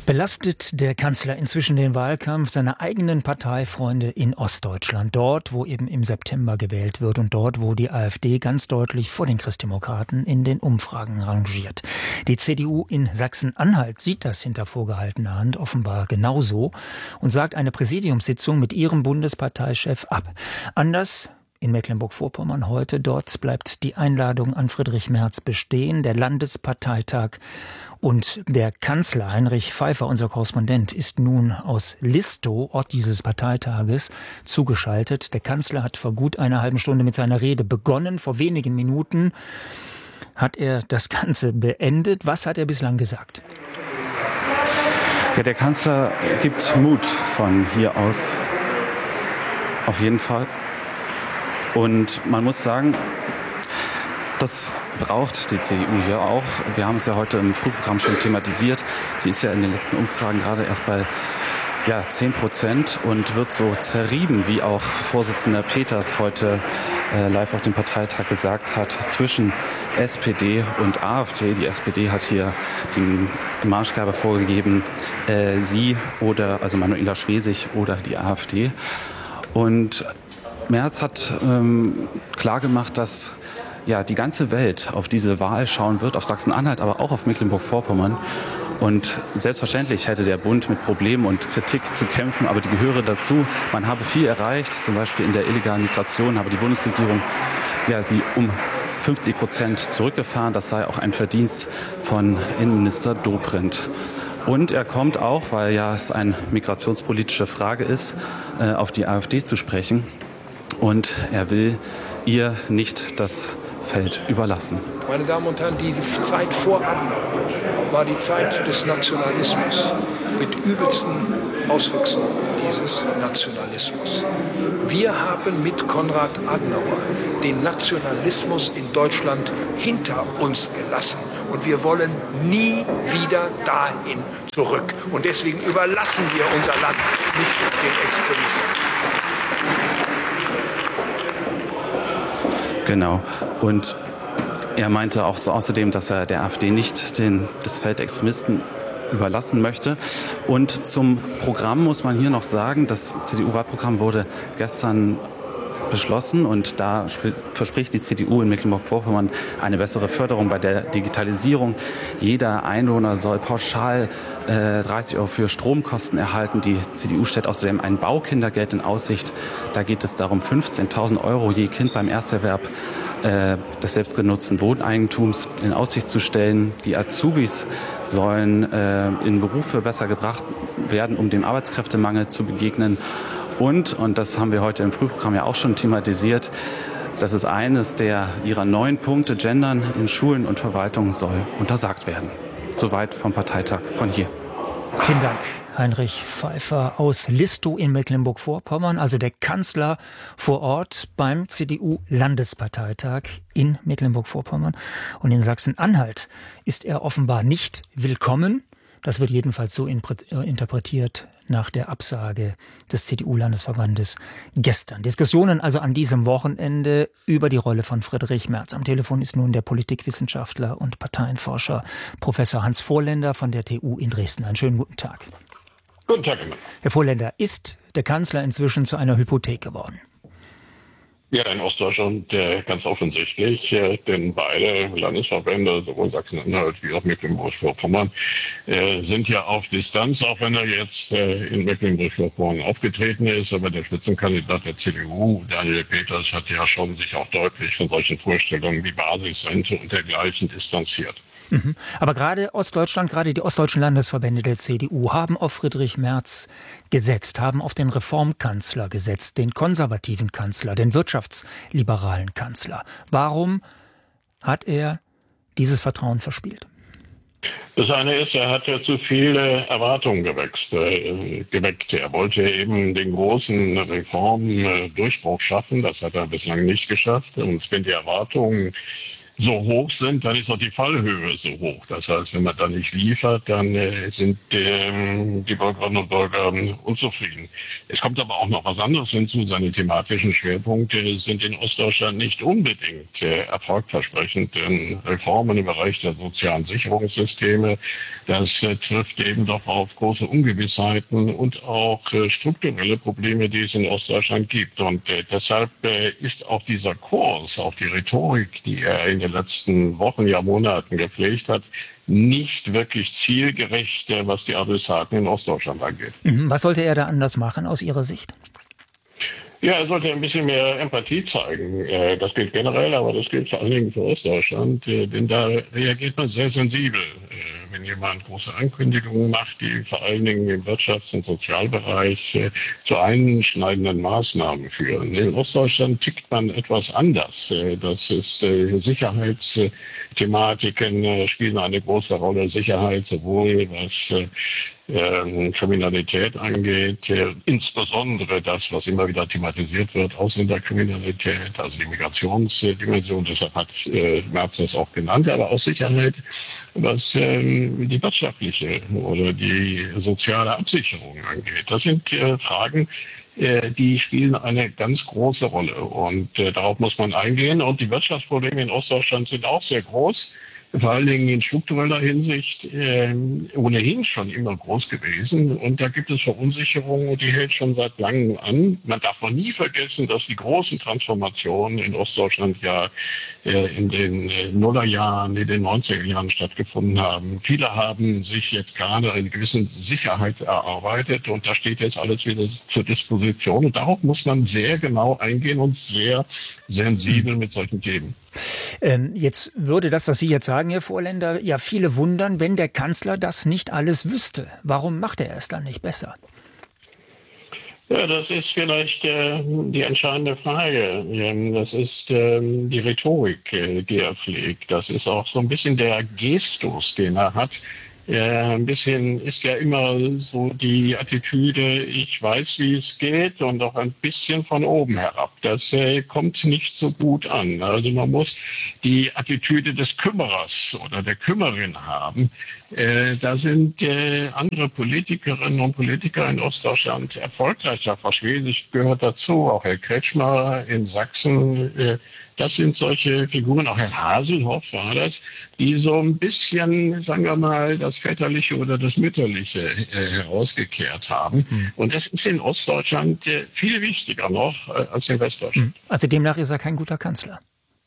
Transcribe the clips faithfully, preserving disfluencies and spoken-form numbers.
Belastet der Kanzler inzwischen den Wahlkampf seiner eigenen Parteifreunde in Ostdeutschland, dort, wo eben im September gewählt wird und dort, wo die AfD ganz deutlich vor den Christdemokraten in den Umfragen rangiert. Die C D U in Sachsen-Anhalt sieht das hinter vorgehaltener Hand offenbar genauso und sagt eine Präsidiumssitzung mit ihrem Bundesparteichef ab. Anders in Mecklenburg-Vorpommern heute, dort bleibt die Einladung an Friedrich Merz bestehen, der Landesparteitag. Und der Kanzler Heinrich Pfeiffer, unser Korrespondent, ist nun aus Listow, Ort dieses Parteitages, zugeschaltet. Der Kanzler hat vor gut einer halben Stunde mit seiner Rede begonnen. Vor wenigen Minuten hat er das Ganze beendet. Was hat er bislang gesagt? Ja, der Kanzler gibt Mut von hier aus. Auf jeden Fall. Und man muss sagen, das braucht die C D U hier auch. Wir haben es ja heute im Frühprogramm schon thematisiert. Sie ist ja in den letzten Umfragen gerade erst bei ja, zehn Prozent und wird so zerrieben, wie auch Vorsitzender Peters heute äh, live auf dem Parteitag gesagt hat, zwischen S P D und AfD. Die S P D hat hier die Marschgabe vorgegeben, äh, sie oder, also Manuela Schwesig oder die AfD. Und Merz hat ähm, klargemacht, dass ja, die ganze Welt auf diese Wahl schauen wird, auf Sachsen-Anhalt, aber auch auf Mecklenburg-Vorpommern. Und selbstverständlich hätte der Bund mit Problemen und Kritik zu kämpfen, aber die gehöre dazu. Man habe viel erreicht, zum Beispiel in der illegalen Migration habe die Bundesregierung ja, sie um fünfzig Prozent zurückgefahren. Das sei auch ein Verdienst von Innenminister Dobrindt. Und er kommt auch, weil ja es eine migrationspolitische Frage ist, auf die AfD zu sprechen. Und er will ihr nicht das Feld überlassen. Meine Damen und Herren, die Zeit vor Adenauer war die Zeit des Nationalismus mit übelsten Auswüchsen dieses Nationalismus. Wir haben mit Konrad Adenauer den Nationalismus in Deutschland hinter uns gelassen. Und wir wollen nie wieder dahin zurück. Und deswegen überlassen wir unser Land nicht den Extremisten. Genau. Und er meinte auch so außerdem, dass er der AfD nicht den, das Feld der Extremisten überlassen möchte. Und zum Programm muss man hier noch sagen, das C D U-Wahlprogramm wurde gestern beschlossen und da verspricht die C D U in Mecklenburg-Vorpommern eine bessere Förderung bei der Digitalisierung. Jeder Einwohner soll pauschal äh, dreißig Euro für Stromkosten erhalten. Die C D U stellt außerdem ein Baukindergeld in Aussicht. Da geht es darum, fünfzehntausend Euro je Kind beim Ersterwerb äh, des selbstgenutzten Wohneigentums in Aussicht zu stellen. Die Azubis sollen äh, in Berufe besser gebracht werden, um dem Arbeitskräftemangel zu begegnen. Und, und das haben wir heute im Frühprogramm ja auch schon thematisiert, das ist eines der ihrer neun Punkte, Gendern in Schulen und Verwaltung soll untersagt werden. Soweit vom Parteitag von hier. Vielen Dank, Heinrich Pfeiffer aus Listow in Mecklenburg-Vorpommern, also der Kanzler vor Ort beim C D U-Landesparteitag in Mecklenburg-Vorpommern. Und in Sachsen-Anhalt ist er offenbar nicht willkommen. Das wird jedenfalls so interpretiert nach der Absage des C D U-Landesverbandes gestern. Diskussionen also an diesem Wochenende über die Rolle von Friedrich Merz. Am Telefon ist nun der Politikwissenschaftler und Parteienforscher Professor Hans Vorländer von der T U in Dresden. Einen schönen guten Tag. Guten Tag. Herr Vorländer, ist der Kanzler inzwischen zu einer Hypothek geworden? Ja, in Ostdeutschland äh, ganz offensichtlich, äh, denn beide Landesverbände, sowohl Sachsen-Anhalt wie auch Mecklenburg-Vorpommern, äh, sind ja auf Distanz, auch wenn er jetzt äh, in Mecklenburg-Vorpommern aufgetreten ist. Aber der Spitzenkandidat der C D U, Daniel Peters, hat ja schon sich auch deutlich von solchen Vorstellungen wie Basisrente und dergleichen distanziert. Mhm. Aber gerade Ostdeutschland, gerade die ostdeutschen Landesverbände der C D U haben auf Friedrich Merz gesetzt, haben auf den Reformkanzler gesetzt, den konservativen Kanzler, den wirtschaftsliberalen Kanzler. Warum hat er dieses Vertrauen verspielt? Das eine ist, er hat ja zu viele Erwartungen geweckt. Äh, geweckt. Er wollte eben den großen Reformdurchbruch schaffen. Das hat er bislang nicht geschafft. Und wenn die Erwartungen so hoch sind, dann ist auch die Fallhöhe so hoch. Das heißt, wenn man da nicht liefert, dann äh, sind ähm, die Bürgerinnen und Bürger unzufrieden. Es kommt aber auch noch was anderes hinzu. Seine thematischen Schwerpunkte sind in Ostdeutschland nicht unbedingt äh, erfolgversprechend. Denn Reformen im Bereich der sozialen Sicherungssysteme, das äh, trifft eben doch auf große Ungewissheiten und auch äh, strukturelle Probleme, die es in Ostdeutschland gibt. Und äh, deshalb äh, ist auch dieser Kurs auf die Rhetorik, die er in den letzten Wochen, ja Monaten gepflegt hat, nicht wirklich zielgerecht, was die Adressaten in Ostdeutschland angeht. Was sollte er da anders machen aus Ihrer Sicht? Ja, er sollte ein bisschen mehr Empathie zeigen. Das gilt generell, aber das gilt vor allen Dingen für Ostdeutschland, denn da reagiert man sehr sensibel. Wenn jemand große Ankündigungen macht, die vor allen Dingen im Wirtschafts- und Sozialbereich zu einschneidenden Maßnahmen führen. In Ostdeutschland tickt man etwas anders. Das ist Sicherheitsthematiken spielen eine große Rolle. Sicherheit sowohl was Ähm, Kriminalität angeht, äh, insbesondere das, was immer wieder thematisiert wird, Ausländerkriminalität, also die Migrationsdimension, deshalb hat äh, Merz das auch genannt, aber auch Sicherheit, was ähm, die wirtschaftliche oder die soziale Absicherung angeht. Das sind äh, Fragen, äh, die spielen eine ganz große Rolle und äh, darauf muss man eingehen und die Wirtschaftsprobleme in Ostdeutschland sind auch sehr groß. Vor allen Dingen in struktureller Hinsicht äh, ohnehin schon immer groß gewesen. Und da gibt es Verunsicherung und die hält schon seit langem an. Man darf auch nie vergessen, dass die großen Transformationen in Ostdeutschland ja äh, in den äh, Nullerjahren, in den neunziger Jahren stattgefunden haben. Viele haben sich jetzt gerade eine gewisse Sicherheit erarbeitet und da steht jetzt alles wieder zur Disposition. Und darauf muss man sehr genau eingehen und sehr sensibel mit solchen Themen. Ähm, jetzt würde das, was Sie jetzt sagen, Herr Vorländer, ja viele wundern, wenn der Kanzler das nicht alles wüsste. Warum macht er es dann nicht besser? Ja, das ist vielleicht äh, die entscheidende Frage. Ähm, das ist ähm, die Rhetorik, äh, die er pflegt. Das ist auch so ein bisschen der Gestus, den er hat. Ja, ein bisschen ist ja immer so die Attitüde, ich weiß, wie es geht und auch ein bisschen von oben herab. Das äh, kommt nicht so gut an. Also man muss die Attitüde des Kümmerers oder der Kümmerin haben. Äh, da sind äh, andere Politikerinnen und Politiker in Ostdeutschland erfolgreicher. Frau Schwesig gehört dazu, auch Herr Kretschmer in Sachsen. Äh, das sind solche Figuren, auch Herr Haselhoff war das, die so ein bisschen, sagen wir mal, das Väterliche oder das Mütterliche äh, herausgekehrt haben. Mhm. Und das ist in Ostdeutschland äh, viel wichtiger noch äh, als in Westdeutschland. Also demnach ist er kein guter Kanzler.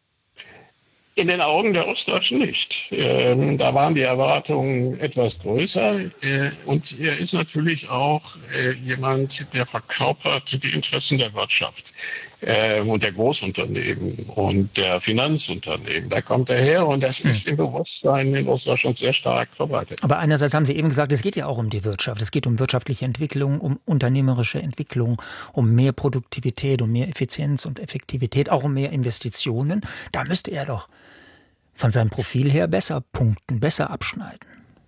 In den Augen der Ostdeutschen nicht. Ähm, da waren die Erwartungen etwas größer. Äh, und er ist natürlich auch äh, jemand, der verkörpert die Interessen der Wirtschaft äh, und der Großunternehmen und der Finanzunternehmen. Da kommt er her und das ist im Bewusstsein in Ostdeutschland sehr stark verbreitet. Aber einerseits haben Sie eben gesagt, es geht ja auch um die Wirtschaft. Es geht um wirtschaftliche Entwicklung, um unternehmerische Entwicklung, um mehr Produktivität, um mehr Effizienz und Effektivität, auch um mehr Investitionen. Da müsste er doch von seinem Profil her besser punkten, besser abschneiden.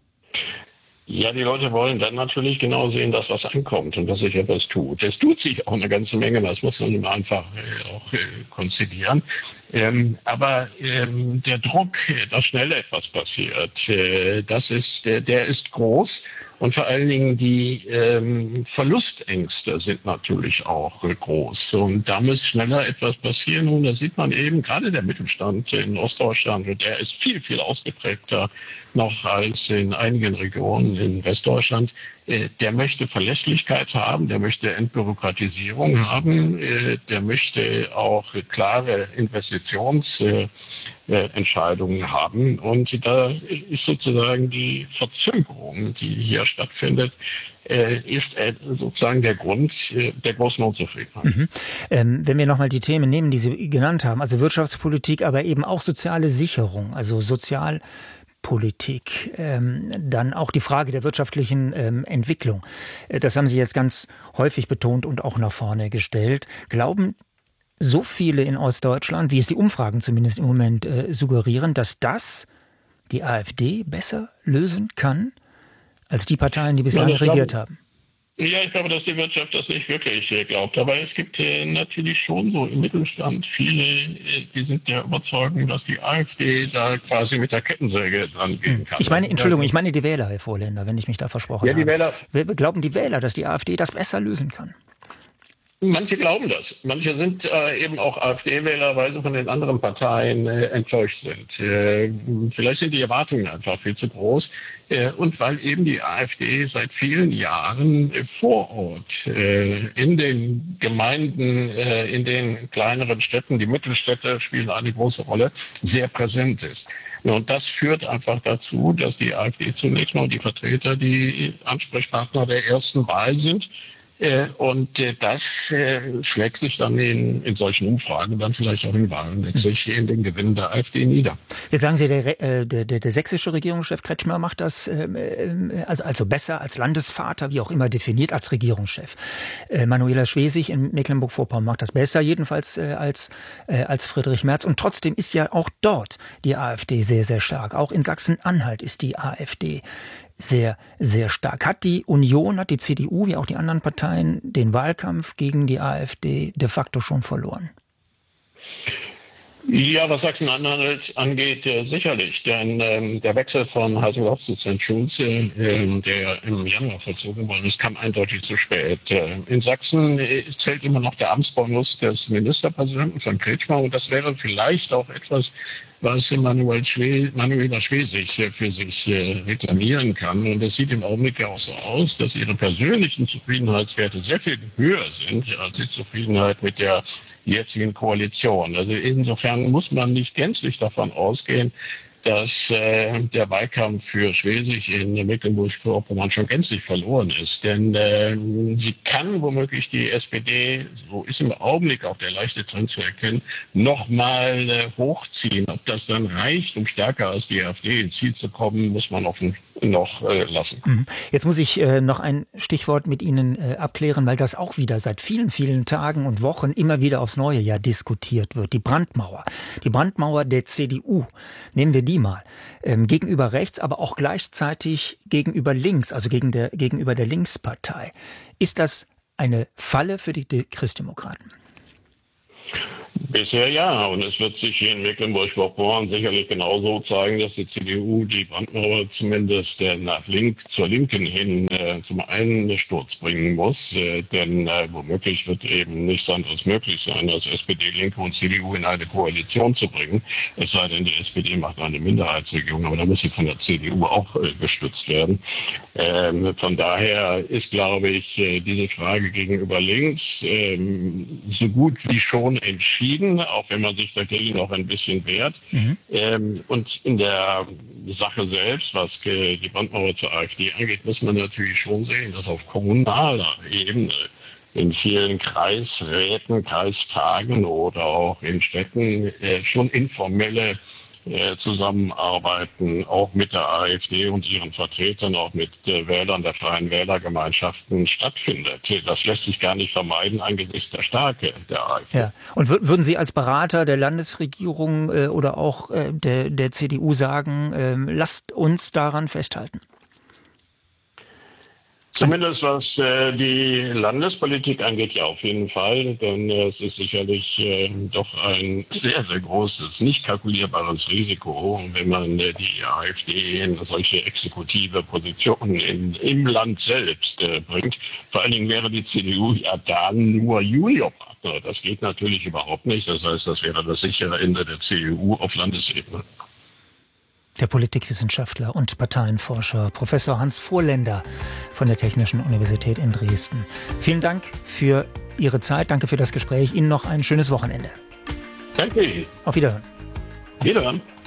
Ja, die Leute wollen dann natürlich genau sehen, dass was ankommt und dass sich etwas tut. Es tut sich auch eine ganze Menge, das muss man immer einfach äh, auch äh, konzidieren. Ähm, aber ähm, der Druck, dass schnell etwas passiert, äh, das ist, der, der ist groß. Und vor allen Dingen die ähm, Verlustängste sind natürlich auch äh, groß. Und da muss schneller etwas passieren. Und da sieht man eben gerade der Mittelstand in Ostdeutschland, und der ist viel, viel ausgeprägter noch als in einigen Regionen in Westdeutschland. Äh, der möchte Verlässlichkeit haben, der möchte Entbürokratisierung haben, äh, der möchte auch äh, klare Investitionsentscheidungen äh, haben. Und da ist sozusagen die Verzögerung, die hier stattfindet, äh, ist äh, sozusagen der Grund äh, der großen Unzufriedenheit. Mhm. Ähm, wenn wir nochmal die Themen nehmen, die Sie genannt haben, also Wirtschaftspolitik, aber eben auch soziale Sicherung, also Sozialpolitik, ähm, dann auch die Frage der wirtschaftlichen ähm, Entwicklung. Das haben Sie jetzt ganz häufig betont und auch nach vorne gestellt. Glauben so viele in Ostdeutschland, wie es die Umfragen zumindest im Moment äh, suggerieren, dass das die AfD besser lösen kann als die Parteien, die bislang ja, regiert glaube, haben? Ja, ich glaube, dass die Wirtschaft das nicht wirklich äh, glaubt. Aber es gibt äh, natürlich schon so im Mittelstand viele, äh, die sind der Überzeugung, dass die AfD da quasi mit der Kettensäge dran gehen kann. Ich meine, Entschuldigung, ich meine die Wähler, Herr Vorländer, wenn ich mich da versprochen ja, die habe. Wähler. Wir glauben die Wähler, dass die AfD das besser lösen kann? Manche glauben das. Manche sind äh, eben auch AfD-Wähler, weil sie von den anderen Parteien äh, enttäuscht sind. Äh, vielleicht sind die Erwartungen einfach viel zu groß. Äh, und weil eben die AfD seit vielen Jahren äh, vor Ort äh, in den Gemeinden, äh, in den kleineren Städten, die Mittelstädte spielen eine große Rolle, sehr präsent ist. Und das führt einfach dazu, dass die AfD zunächst mal die Vertreter, die Ansprechpartner der ersten Wahl sind. Und das schlägt sich dann in, in solchen Umfragen dann vielleicht auch in Wahlen letztlich in den Gewinn der AfD nieder. Jetzt sagen Sie, der, der, der, der sächsische Regierungschef Kretschmer macht das äh, also, also besser als Landesvater, wie auch immer definiert, als Regierungschef. Äh, Manuela Schwesig in Mecklenburg-Vorpommern macht das besser, jedenfalls äh, als, äh, als Friedrich Merz. Und trotzdem ist ja auch dort die AfD sehr, sehr stark. Auch in Sachsen-Anhalt ist die AfD sehr, sehr stark. Hat die Union, hat die C D U, wie auch die anderen Parteien, den Wahlkampf gegen die AfD de facto schon verloren? Ja, was Sachsen-Anhalt angeht, äh, sicherlich. Denn ähm, der Wechsel von Haseloff zu Zent Schulze, äh, der im Januar vollzogen worden ist, kam eindeutig zu spät. Äh, in Sachsen äh, zählt immer noch der Amtsbonus des Ministerpräsidenten von Kretschmer. Und das wäre vielleicht auch etwas, was Manuel Schwe- Manuela Schwesig äh, für sich äh, reklamieren kann. Und es sieht im Augenblick ja auch so aus, dass ihre persönlichen Zufriedenheitswerte sehr viel höher sind als die Zufriedenheit mit der jetzigen Koalition. Also insofern muss man nicht gänzlich davon ausgehen, dass äh, der Wahlkampf für Schwesig in Mecklenburg-Vorpommern schon gänzlich verloren ist. Denn äh, sie kann womöglich die S P D, so ist im Augenblick auch der leichte Trend zu erkennen, nochmal äh, hochziehen. Ob das dann reicht, um stärker als die AfD ins Ziel zu kommen, muss man offen noch äh, lassen. Jetzt muss ich äh, noch ein Stichwort mit Ihnen äh, abklären, weil das auch wieder seit vielen, vielen Tagen und Wochen immer wieder aufs neue Jahr diskutiert wird. Die Brandmauer. Die Brandmauer der C D U. Nehmen wir die mal. Ähm, gegenüber rechts, aber auch gleichzeitig gegenüber links, also gegen der, gegenüber der Linkspartei. Ist das eine Falle für die Christdemokraten? Bisher ja, und es wird sich hier in Mecklenburg-Vorpommern sicherlich genauso zeigen, dass die C D U die Brandmauer zumindest äh, nach link, zur Linken hin äh, zum Einsturz bringen muss. Äh, denn äh, womöglich wird eben nichts anderes möglich sein, als S P D, Linke und C D U in eine Koalition zu bringen. Es sei denn, die S P D macht eine Minderheitsregierung, aber da muss sie von der C D U auch äh, gestützt werden. Ähm, von daher ist, glaube ich, äh, diese Frage gegenüber links äh, so gut wie schon entschieden, auch wenn man sich dagegen noch ein bisschen wehrt. Mhm. Ähm, und in der Sache selbst, was äh, die Brandmauer zur AfD angeht, muss man natürlich schon sehen, dass auf kommunaler Ebene in vielen Kreisräten, Kreistagen oder auch in Städten äh, schon informelle äh, Zusammenarbeiten auch mit der AfD und ihren Vertretern, auch mit äh, Wählern der Freien Wählergemeinschaften stattfindet. Das lässt sich gar nicht vermeiden angesichts der Stärke der AfD. Ja. Und w- würden Sie als Berater der Landesregierung äh, oder auch äh, der, der C D U sagen, äh, lasst uns daran festhalten? Zumindest was äh, die Landespolitik angeht, ja auf jeden Fall, denn äh, es ist sicherlich äh, doch ein sehr, sehr großes, nicht kalkulierbares Risiko, wenn man äh, die AfD in solche exekutive Positionen in, im Land selbst äh, bringt. Vor allen Dingen wäre die C D U ja dann nur Juniorpartner. Das geht natürlich überhaupt nicht. Das heißt, das wäre das sichere Ende der C D U auf Landesebene. Der Politikwissenschaftler und Parteienforscher Professor Hans Vorländer von der Technischen Universität in Dresden. Vielen Dank für Ihre Zeit, danke für das Gespräch. Ihnen noch ein schönes Wochenende. Danke. Auf Wiederhören. Wiederhören.